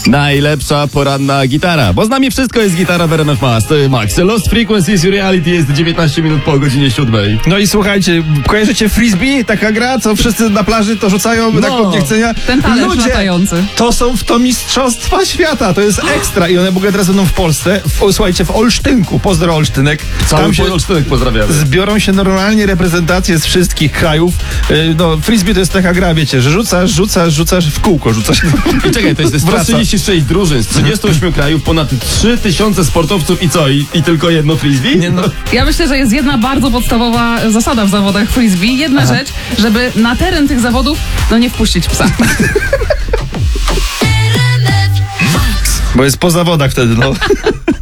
Najlepsza poranna gitara, bo z nami wszystko jest gitara w RMF Max. Lost Frequencies Reality jest 19 minut po godzinie 7. No i słuchajcie, kojarzycie frisbee? Taka gra, co wszyscy na plaży to rzucają tak od niechcenia. Ten talerz latający. To są w to mistrzostwa świata, to jest ekstra i one w ogóle teraz będą w Polsce, słuchajcie, w Olsztynku, pozdro Olsztynek. Cały Olsztynek pozdrawiamy. Zbiorą się normalnie reprezentacje z wszystkich krajów. No, frisbee to jest taka gra, wiecie, że rzucasz w kółko, rzucasz. I czekaj, to jest 136 drużyn z 38 krajów, ponad 3000 sportowców i co? I tylko jedno frisbee? Nie, no. Ja myślę, że jest jedna bardzo podstawowa zasada w zawodach frisbee. Jedna rzecz, żeby na teren tych zawodów nie wpuścić psa. Bo jest po zawodach wtedy, no.